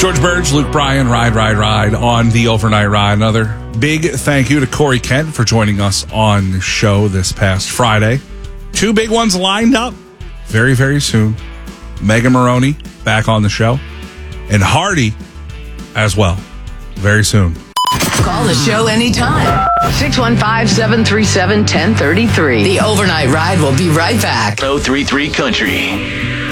George Burge, Luke Bryan, ride on the overnight ride. Another big thank you to Corey Kent for joining us on the show this past Friday. Two big ones lined up very, very soon. Megan Maroney back on the show, and Hardy as well very soon. Call the show anytime. 615-737-1033. The overnight ride will be right back. 1033 Country.